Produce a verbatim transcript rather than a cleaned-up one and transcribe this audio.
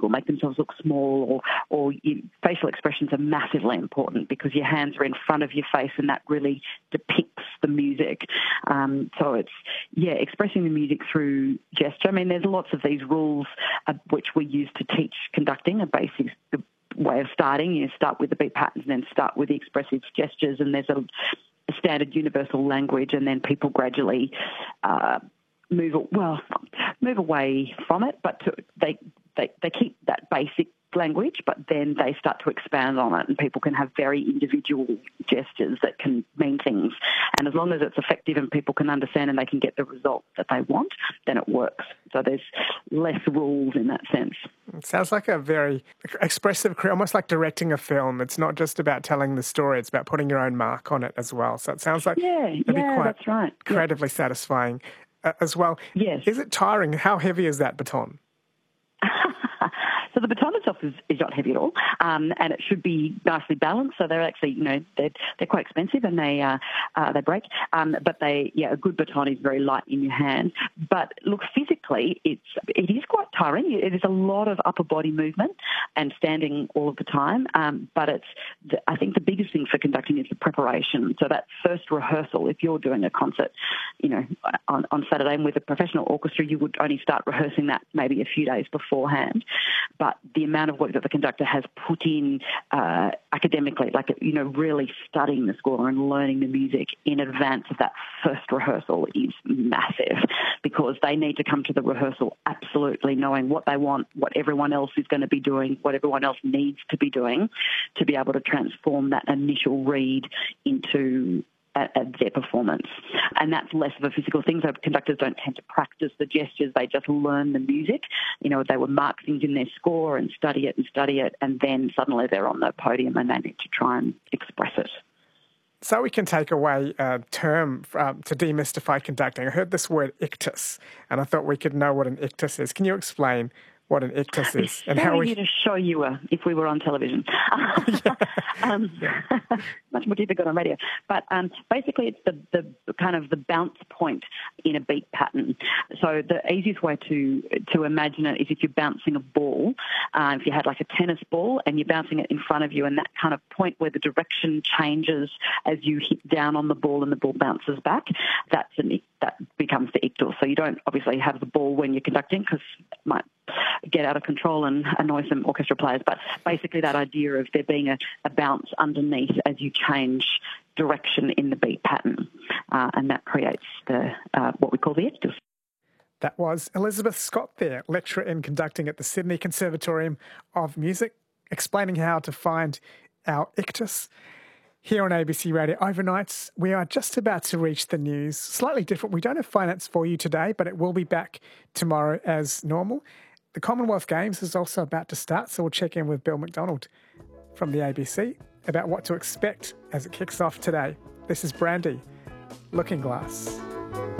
or make themselves look small, or, or you, facial expressions are massively important because your hands are in front of your face and that really depicts the music. Um, so it's, yeah, expressing the music through gesture. I mean, there's lots of these rules uh, which we use to teach conducting, a basic way of starting. You start with the beat patterns and then start with the expressive gestures, and there's a, a standard universal language, and then people gradually uh, move well move away from it, but to, they, they they keep that basic language, but then they start to expand on it, and people can have very individual gestures that can mean things. And as long as it's effective and people can understand and they can get the result that they want, then it works. So there's less rules in that sense. It sounds like a very expressive career, almost like directing a film. It's not just about telling the story, it's about putting your own mark on it as well. So it sounds like yeah, it'd yeah, be quite that's right. creatively yeah. satisfying uh, as well. Yes. Is it tiring? How heavy is that baton? So the baton itself is, is not heavy at all, um, and it should be nicely balanced. So they're actually, you know, they're, they're quite expensive and they uh, uh, they break. Um, but they, yeah, a good baton is very light in your hand. But look, physically, it's it is quite tiring. It is a lot of upper body movement and standing all of the time. Um, but it's, the, I think, the biggest thing for conducting is the preparation. So that first rehearsal, if you're doing a concert, you know, on, on Saturday and with a professional orchestra, you would only start rehearsing that maybe a few days beforehand. But the amount of work that the conductor has put in uh, academically, like, you know, really studying the score and learning the music in advance of that first rehearsal is massive, because they need to come to the rehearsal absolutely knowing what they want, what everyone else is going to be doing, what everyone else needs to be doing to be able to transform that initial read into At, at their performance. And that's less of a physical thing. So conductors don't tend to practice the gestures, they just learn the music. You know, they would mark things in their score and study it and study it, and then suddenly they're on the podium and they need to try and express it. So we can take away a term um, to demystify conducting. I heard this word ictus, and I thought we could know what an ictus is. Can you explain what an ictus is and how we to show you a, if we were on television. um, much more difficult on radio. But um, basically it's the, the kind of the bounce point in a beat pattern. So the easiest way to to imagine it is if you're bouncing a ball, uh, if you had like a tennis ball and you're bouncing it in front of you, and that kind of point where the direction changes as you hit down on the ball and the ball bounces back, that's an, that becomes the ictus. So you don't obviously have the ball when you're conducting, because it might get out of control and annoy some orchestra players. But basically that idea of there being a, a bounce underneath as you change direction in the beat pattern. Uh, and that creates the uh, what we call the ictus. That was Elizabeth Scott there, lecturer in conducting at the Sydney Conservatorium of Music, explaining how to find our ictus. Here on A B C Radio Overnights, we are just about to reach the news. Slightly different. We don't have finance for you today, but it will be back tomorrow as normal. The Commonwealth Games is also about to start, so we'll check in with Bill McDonald from the A B C about what to expect as it kicks off today. This is Brandy, Looking Glass.